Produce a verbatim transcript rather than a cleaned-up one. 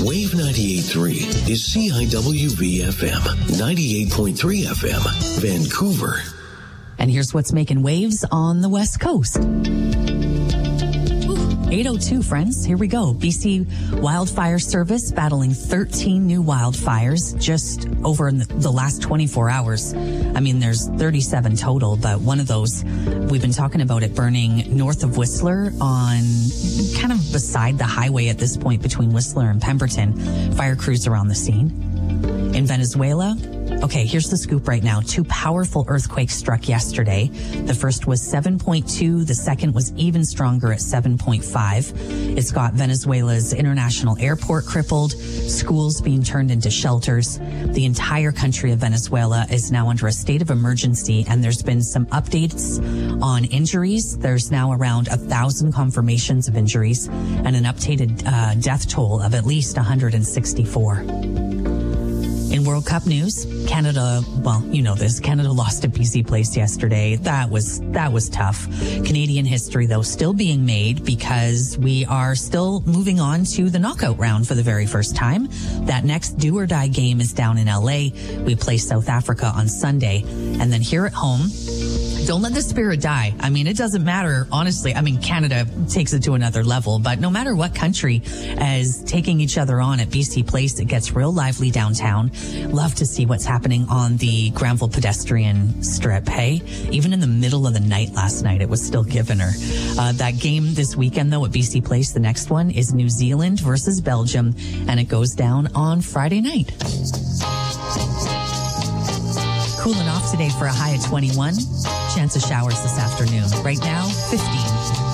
Wave ninety-eight point three is C I W V F M, ninety-eight point three F M, Vancouver. And here's what's making waves on the West Coast. eight oh two, friends. Here we go. B C Wildfire Service battling thirteen new wildfires just over in the, the last twenty-four hours. I mean, there's thirty-seven total, but one of those, we've been talking about it burning north of Whistler on kind of beside the highway at this point between Whistler and Pemberton. Fire crews are on the scene. In Venezuela, okay, here's the scoop right now. Two powerful earthquakes struck yesterday. The first was seven point two. The second was even stronger at seven point five. It's got Venezuela's international airport crippled, schools being turned into shelters. The entire country of Venezuela is now under a state of emergency, and there's been some updates on injuries. There's now around a thousand confirmations of injuries and an updated uh, death toll of at least one hundred sixty-four. In World Cup news, Canada, well, you know this, Canada lost at B C Place yesterday. That was, that was tough. Canadian history, though, still being made because we are still moving on to the knockout round for the very first time. That next do or die game is down in L A. We play South Africa on Sunday. And then here at home, don't let the spirit die. I mean, it doesn't matter, honestly. I mean, Canada takes it to another level, but no matter what country is taking each other on at B C Place, it gets real lively downtown. Love to see what's happening on the Granville pedestrian strip, hey? Even in the middle of the night last night, it was still giving her. Uh, that game this weekend, though, at B C Place, the next one is New Zealand versus Belgium, and it goes down on Friday night. Cooling off today for a high of twenty-one. Chance of showers this afternoon. Right now, fifteen.